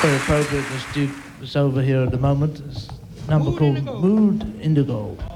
very appropriate. The Duke is over here at the moment. It's a number called Mood Indigo.